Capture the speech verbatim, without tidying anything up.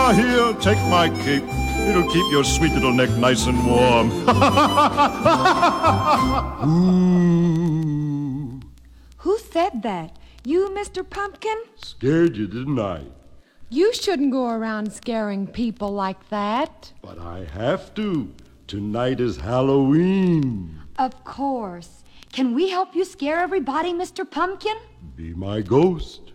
Ah, here, take my cape. It'll keep your sweet little neck nice and warm. Ooh. Who said that? You, Mister Pumpkin? Scared you, didn't I? You shouldn't go around scaring people like that. But I have to. Tonight is Halloween. Of course. Can we help you scare everybody, Mister Pumpkin? Be my ghost.